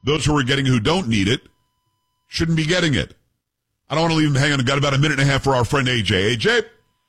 Those who are getting who don't need it shouldn't be getting it. I don't want to leave them hanging. I've got about a minute and a half for our friend AJ. AJ?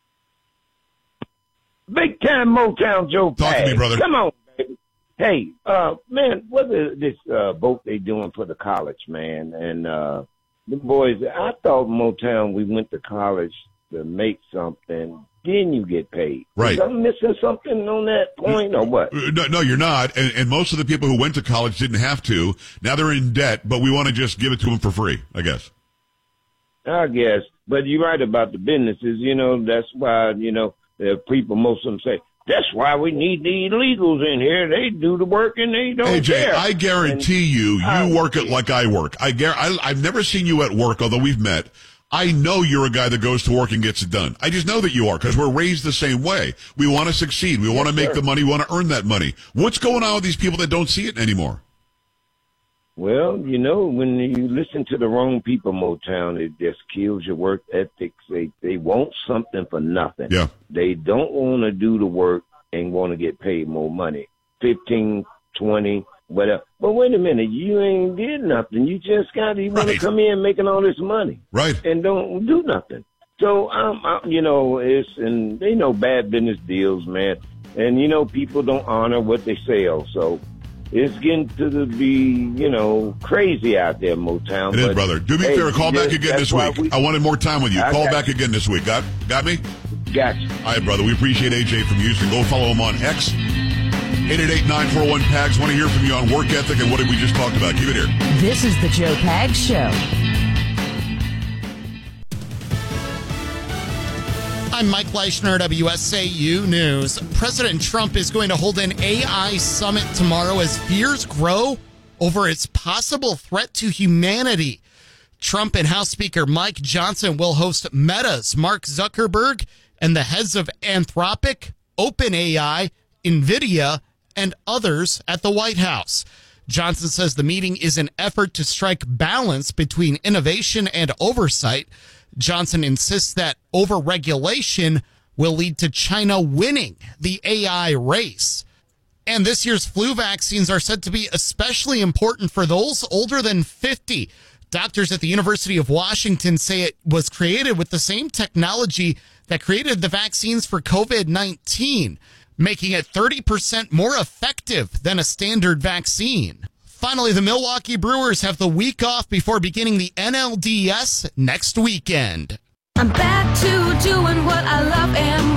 Big time Motown Joe Talk Pag. to me, brother. Come on, baby. Hey, man, what is this vote they doing for the college, man? And the boys, I thought Motown, we went to college to make something, then you get paid. Right. I'm missing something on that point or what? No, you're not. And most of the people who went to college didn't have to. Now they're in debt, but we want to just give it to them for free, I guess. I guess. But you're right about the businesses. You know, that's why, you know, people, most of them say, that's why we need the illegals in here. They do the work and they don't AJ, care. I guarantee you work it like I work. I've never seen you at work, although we've met. I know you're a guy that goes to work and gets it done. I just know that you are because we're raised the same way. We want to succeed. We want to make the money. We want to earn that money. What's going on with these people that don't see it anymore? Well, you know, when you listen to the wrong people, Motown, it just kills your work ethics. They want something for nothing. Yeah. They don't want to do the work and want to get paid more money, 15, 20, whatever. But wait a minute, you ain't did nothing. You just you want to come in making all this money. Right. And don't do nothing. So, you know, and they know bad business deals, man. And, you know, people don't honor what they sell. So, it's getting to be, you know, crazy out there, Motown. It is, brother. Do me a favor. Call back again this week. I wanted more time with you. Call back again this week. Got me? Gotcha. All right, brother. We appreciate AJ from Houston. Go follow him on X. 888-941-PAGS. Want to hear from you on work ethic and what did we just talked about. Keep it here. This is the Joe Pags Show. I'm Mike Leischner, WSAU News. President Trump is going to hold an AI summit tomorrow as fears grow over its possible threat to humanity. Trump and House Speaker Mike Johnson will host Meta's Mark Zuckerberg and the heads of Anthropic, OpenAI, NVIDIA, and others at the White House. Johnson says the meeting is an effort to strike balance between innovation and oversight. Johnson insists that overregulation will lead to China winning the AI race. And this year's flu vaccines are said to be especially important for those older than 50. Doctors at the University of Washington say it was created with the same technology that created the vaccines for COVID-19, making it 30% more effective than a standard vaccine. Finally, the Milwaukee Brewers have the week off before beginning the NLDS next weekend. I'm back to doing what I love and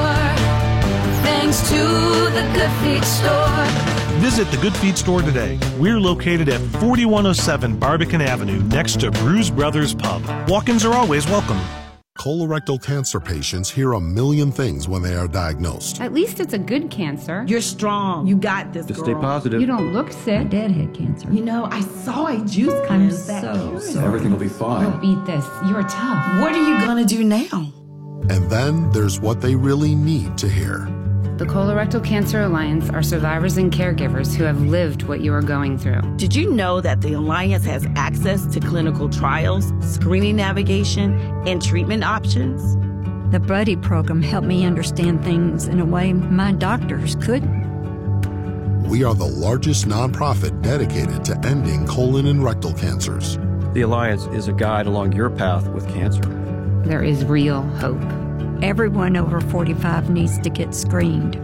more, thanks to the Good Feet Store. Visit the Good Feet Store today. We're located at 4107 Barbican Avenue, next to Brews Brothers Pub. Walk-ins are always welcome. Colorectal cancer patients hear a million things when they are diagnosed. At least it's a good cancer. You're strong. You got this, girl. Stay positive. You don't look sick. Dad had cancer. You know, I saw a juice cleanse. I'm so everything will be fine. You'll beat this. You're tough. What are you going to do now? And then there's what they really need to hear. The Colorectal Cancer Alliance are survivors and caregivers who have lived what you are going through. Did you know that the Alliance has access to clinical trials, screening navigation, and treatment options? The Buddy program helped me understand things in a way my doctors couldn't. We are the largest nonprofit dedicated to ending colon and rectal cancers. The Alliance is a guide along your path with cancer. There is real hope. Everyone over 45 needs to get screened.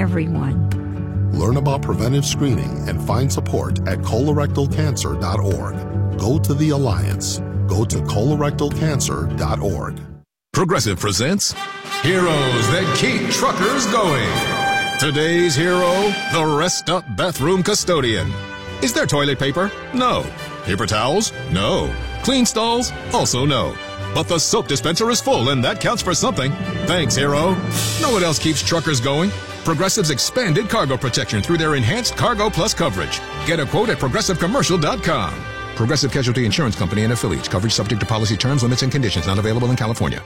Everyone. Learn about preventive screening and find support at colorectalcancer.org. Go to the Alliance. Go to colorectalcancer.org. Progressive presents Heroes That Keep Truckers Going. Today's hero, the Rest Up Bathroom Custodian. Is there toilet paper? No. Paper towels? No. Clean stalls? Also no. But the soap dispenser is full, and that counts for something. Thanks, hero. Know what else keeps truckers going? Progressive's expanded cargo protection through their enhanced Cargo Plus coverage. Get a quote at ProgressiveCommercial.com. Progressive Casualty Insurance Company and affiliates. Coverage subject to policy terms, limits, and conditions. Not available in California.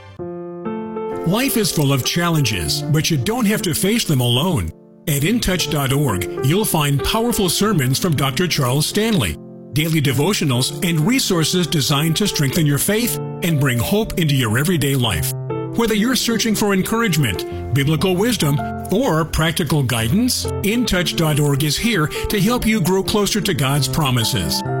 Life is full of challenges, but you don't have to face them alone. At InTouch.org, you'll find powerful sermons from Dr. Charles Stanley, daily devotionals, and resources designed to strengthen your faith and bring hope into your everyday life. Whether you're searching for encouragement, biblical wisdom, or practical guidance, InTouch.org is here to help you grow closer to God's promises.